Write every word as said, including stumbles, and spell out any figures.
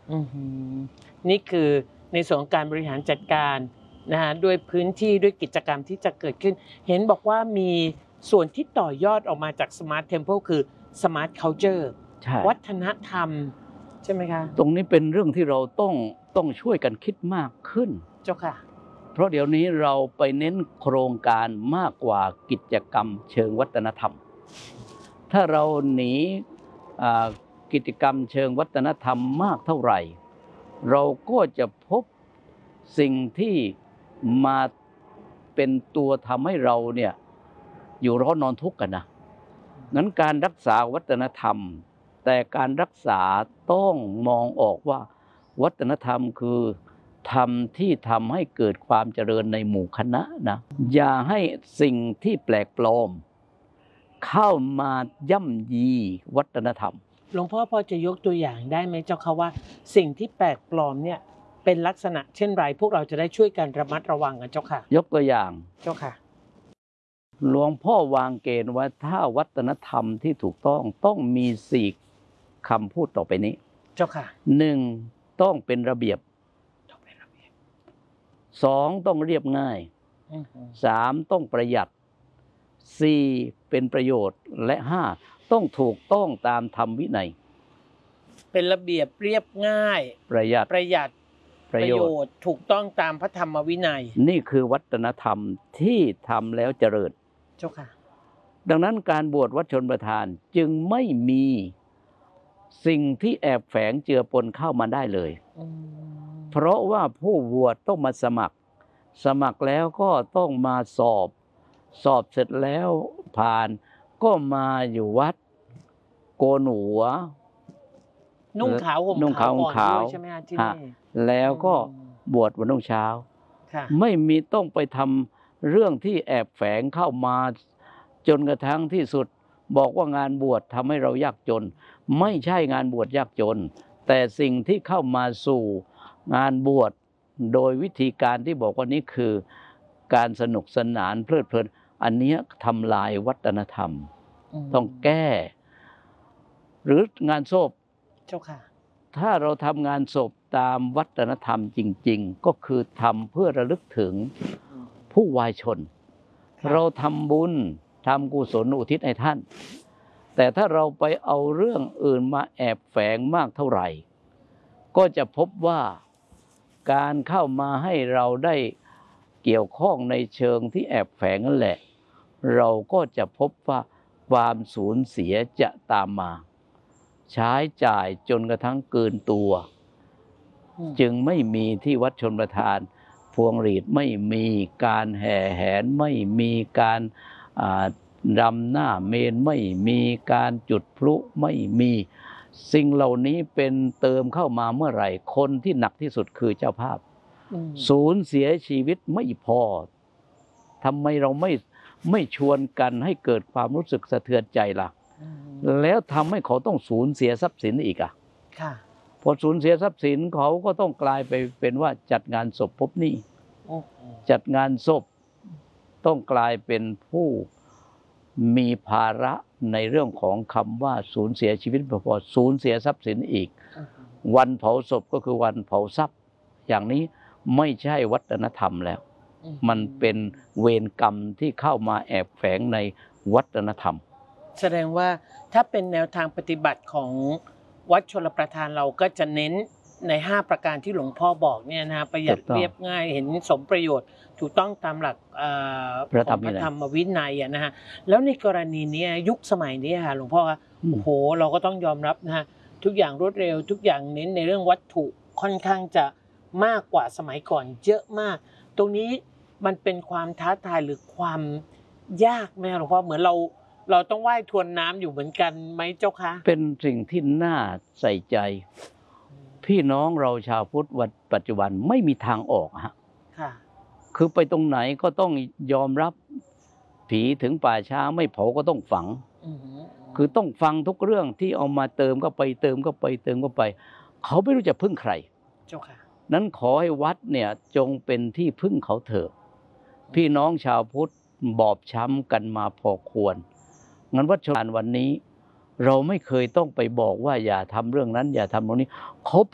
อือหือนี่คือในส่วนของการบริหารจัดการนะฮะด้วยพื้นที่ด้วยกิจกรรมที่จะเกิดขึ้นเห็นบอกว่ามีส่วนที่ต่อยอดออกมาจาก Smart Temple คือ Smart Culture ใช่วัฒนธรรมใช่ไหมคะตรงนี้เป็นเรื่องที่เราต้องต้องช่วยกันคิดมากขึ้นเจ้าค่ะเพราะเดี๋ยวนี้เราไปเน้นโครงการมากกว่ากิจกรรมเชิงวัฒนธรรมถ้าเราหนีกิจกรรมเชิงวัฒนธรรมมากเท่าไหร่เราก็จะพบสิ่งที่มาเป็นตัวทำให้เราเนี่ยอยู่ร้อนนอนทุกข์กันนะงั้นการรักษาวัฒนธรรมแต่การรักษาต้องมองออกว่าวัฒนธรรมคือธรรมที่ทำให้เกิดความเจริญในหมู่คณะนะอย่าให้สิ่งที่แปลกปลอมเข้ามาย่ำยีวัฒนธรรมหลวงพ่อพอจะยกตัวอย่างได้ไหมเจ้าค่ะว่าสิ่งที่แปลกปลอมเนี่ยเป็นลักษณะเช่นไรพวกเราจะได้ช่วยกันระมัดระวังกันเจ้าค่ะยกตัวอย่างเจ้าค่ะหลวงพ่อวางเกณฑ์ว่าถ้าวัฒนธรรมที่ถูกต้องต้องมีสี่คำพูดต่อไปนี้เจ้าค่ะหนึ่งต้องเป็นระเบียบสองต้องเรียบง่ายสามต้องประหยัดสี่เป็นประโยชน์และห้าต้องถูกต้องตามธรรมวินัยเป็นระเบียบเรียบง่ายประหยัดประหยัดประโยชน์ถูกต้องตามพระธรรมวินัยนี่คือวัฒนธรรมที่ทำแล้วเจริญเจ้าค่ะดังนั้นการบวชวัดชนประทานจึงไม่มีสิ่งที่แอบแฝงเจือปนเข้ามาได้เลยเพราะว่าผู้บวชต้องมาสมัครสมัครแล้วก็ต้องมาสอบสอบเสร็จแล้วผ่านก็มาอยู่วัดโกนหัวนุ่งขาวห่มขาวก่อนด้วยใช่ไหมฮะที่นี่แล้วก็บวชวันรุ่งเช้าไม่มีต้องไปทำเรื่องที่แอบแฝงเข้ามาจนกระทั่งที่สุดบอกว่างานบวชทำให้เรายากจนไม่ใช่งานบวชยากจนแต่สิ่งที่เข้ามาสู่งานบวชโดยวิธีการที่บอกว่านี้คือการสนุกสนานเพลิดเพลินอันนี้ทำลายวัฒนธรรมต้องแก้หรืองานศพเจ้าค่ะถ้าเราทำงานศพตามวัฒนธรรมจริงๆก็คือทำเพื่อระลึกถึงผู้วายชนเราทำบุญทำกุศลอุทิศให้ท่านแต่ถ้าเราไปเอาเรื่องอื่นมาแอบแฝงมากเท่าไหร่ก็จะพบว่าการเข้ามาให้เราได้เกี่ยวข้องในเชิงที่แอบแฝงนั่นแหละเราก็จะพบว่าความสูญเสียจะตามมาใช้จ่ายจนกระทั่งเกินตัวจึงไม่มีที่วัดชนประทานพวงหรีดไม่มีการแห่แหนไม่มีการรำหน้าเมนไม่มีการจุดพลุไม่มีสิ่งเหล่านี้เป็นเติมเข้ามาเมื่อไหร่คนที่หนักที่สุดคือเจ้าภาพสูญเสียชีวิตไม่พอทำไมเราไม่ไม่ชวนกันให้เกิดความรู้สึกสะเทือนใจล่ะแล้วทำให้เขาต้องสูญเสียทรัพย์สินอีกอ่ะพอสูญเสียทรัพย์สินเขาก็ต้องกลายไปเป็นว่าจัดงานศพพบหนี้จัดงานศพต้องกลายเป็นผู้มีภาระในเรื่องของคำว่าสูญเสียชีวิตไม่พอสูญเสียทรัพย์สินอีกวันเผาศพก็คือวันเผาทรัพย์อย่างนี้ไม่ใช่วัฒนธรรมแล้วมันเป็นเวรกรรมที่เข้ามาแอบแฝงในวัฒนธรรมแสดงว่าถ้าเป็นแนวทางปฏิบัติของวัดชลประทานเราก็จะเน้นในห้าประการที่หลวงพ่อบอกเนี่ยนะประหยัดเรียบง่ายเห็นสมประโยชน์ถูกต้องตามหลักของพระธรรมวินัยนะฮะแล้วในกรณีนี้ยุคสมัยนี้ค่ะหลวงพ่อครับโอ้โหเราก็ต้องยอมรับนะฮะทุกอย่างรวดเร็วทุกอย่างเน้นในเรื่องวัตถุค่อนข้างจะมากกว่าสมัยก่อนเยอะมากตรงนี้มันเป็นความท้าทายหรือความยากไหมหลวงพ่อเหมือนเราเราต้องว่ายทวนน้ำอยู่เหมือนกันไหมเจ้าคะเป็นสิ่งที่น่าใส่ใจพี่น้องเราชาวพุทธวัดปัจจุบันไม่มีทางออกฮะค่ะคือไปตรงไหนก็ต้องยอมรับผีถึงป่าช้าไม่เผาก็ต้องฝังคือต้องฟังทุกเรื่องที่เอามาเติมก็ไปเติมก็ไปเติมก็ไปเขาไม่รู้จะพึ่งใครเจ้าค่ะนั้นขอให้วัดเนี่ยจงเป็นที่พึ่งเขาเถอะพี่น้องชาวพุทธบอบช้ำกันมาพอควรงั้นวัดชลประทานวันนี้เราไม่เคยต้องไปบอกว่าอย่าทำเรื่องนั้นอย่าทำเรื่องนี้เขา